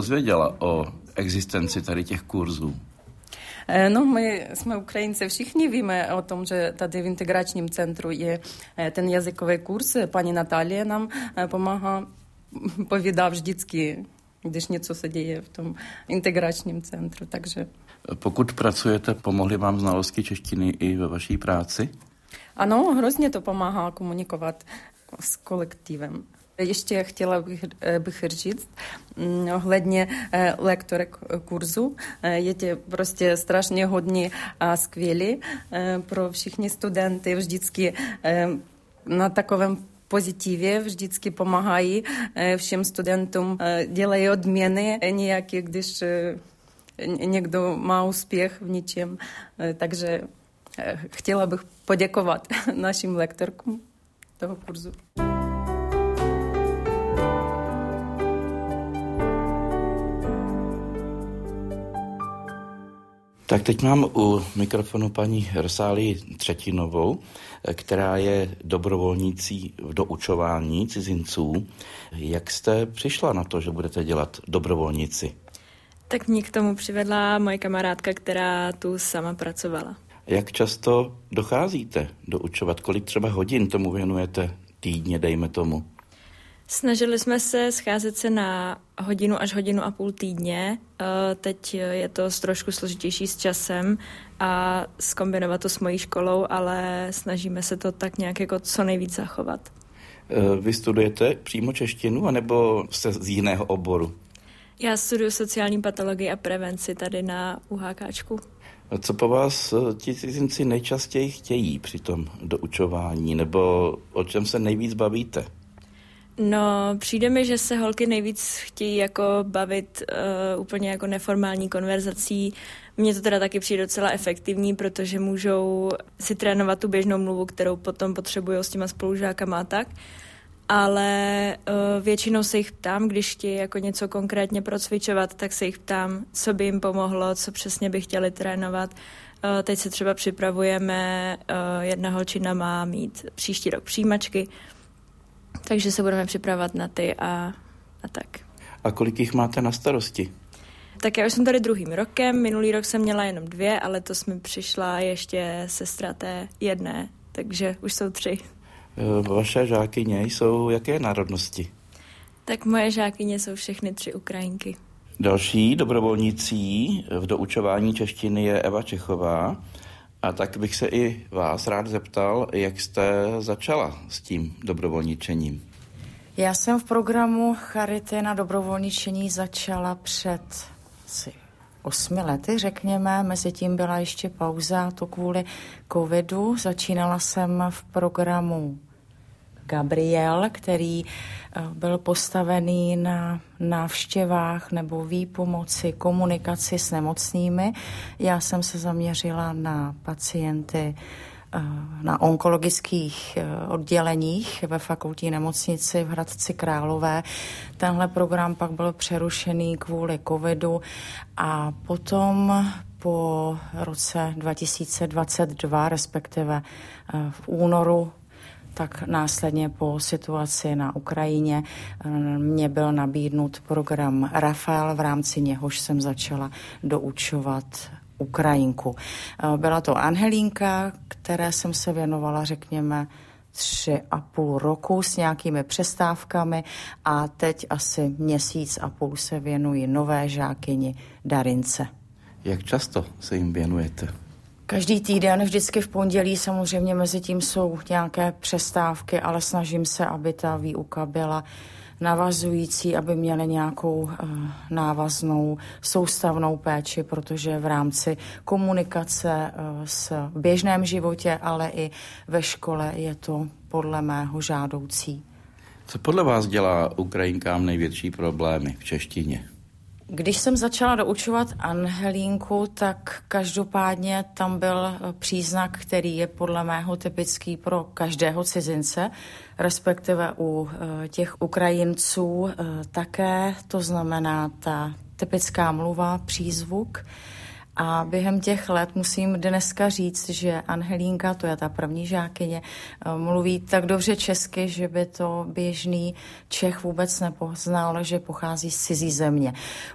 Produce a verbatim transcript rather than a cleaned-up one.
dozvěděla o existenci tady těch kurzů? No, my jsme Ukrajinci, všichni víme o tom, že tady v integračním centru je ten jazykový kurz. Paní Natálie nám pomáhá, povídá vždycky, když něco se děje v tom integračním centru, takže... Pokud pracujete, pomohly vám znalosti češtiny i ve vaší práci? Ano, hrozně to pomáhá komunikovat s kolektivem. Ještě chtěla bych, bych říct ohledně lektorek kurzu. Je to prostě strašně hodně a skvělý pro všichni studenty. Vždycky na takovém pozitivě vždycky pomáhají všem studentům. Dělají odměny nějaké, když někdo má úspěch v něčem. Takže chtěla bych poděkovat našim lektorkům toho kurzu. Tak teď mám u mikrofonu paní Rosálii Třetinovou, která je dobrovolnící v doučování cizinců. Jak jste přišla na to, že budete dělat dobrovolnici? Tak mě k tomu přivedla moje kamarádka, která tu sama pracovala. Jak často docházíte doučovat? Kolik třeba hodin tomu věnujete týdně, dejme tomu? Snažili jsme se scházet se na hodinu až hodinu a půl týdně. Teď je to trošku složitější s časem a zkombinovat to s mojí školou, ale snažíme se to tak nějak jako co nejvíc zachovat. Vy studujete přímo češtinu, anebo jste z jiného oboru? Já studuju sociální patologii a prevenci tady na UHKčku. Co po vás ti cizinci nejčastěji chtějí při tom doučování, nebo o čem se nejvíc bavíte? No, přijde mi, že se holky nejvíc chtějí jako bavit uh, úplně jako neformální konverzací. Mně to teda taky přijde docela efektivní, protože můžou si trénovat tu běžnou mluvu, kterou potom potřebují s těma spolužákama a tak. Ale uh, většinou se jich ptám, když chtějí jako něco konkrétně procvičovat, tak se jich ptám, co by jim pomohlo, co přesně by chtěli trénovat. Uh, teď se třeba připravujeme, uh, jedna holčina má mít příští rok přijímačky, takže se budeme připravovat na ty a, a tak. A kolik jich máte na starosti? Tak já už jsem tady druhým rokem, minulý rok jsem měla jenom dvě, ale to mi přišla ještě sestra té jedné, takže už jsou tři. Vaše žákyně jsou jaké národnosti? Tak moje žákyně jsou všechny tři Ukrajinky. Další dobrovolnicí v doučování češtiny je Eva Čechová. A tak bych se i vás rád zeptal, jak jste začala s tím dobrovolničením. Já jsem v programu Charity na dobrovolničení začala před asi osmi lety, řekněme. Mezitím byla ještě pauza, to kvůli covidu. Začínala jsem v programu Gabriel, který byl postavený na návštěvách nebo výpomoci, komunikaci s nemocnými. Já jsem se zaměřila na pacienty na onkologických odděleních ve fakultní nemocnici v Hradci Králové. Tenhle program pak byl přerušený kvůli covidu a potom po roce dva tisíce dvacet dva, respektive v únoru, tak následně po situaci na Ukrajině mě byl nabídnut program Rafael, v rámci něhož jsem začala doučovat Ukrajinku. Byla to Angelínka, které jsem se věnovala, řekněme, tři a půl roku s nějakými přestávkami a teď asi měsíc a půl se věnuji nové žákyni Darince. Jak často se jim věnujete? Každý týden, vždycky v pondělí, samozřejmě mezi tím jsou nějaké přestávky, ale snažím se, aby ta výuka byla navazující, aby měli nějakou uh, návaznou soustavnou péči, protože v rámci komunikace uh, s v běžném životě, ale i ve škole je to podle mého žádoucí. Co podle vás dělá Ukrajinkám největší problémy v češtině? Když jsem začala doučovat Angelínku, tak každopádně tam byl příznak, který je podle mého typický pro každého cizince, respektive u těch Ukrajinců také, to znamená ta typická mluva, přízvuk. A během těch let musím dneska říct, že Angelínka, to je ta první žákyně, mluví tak dobře česky, že by to běžný Čech vůbec nepoznal, že pochází z cizí země.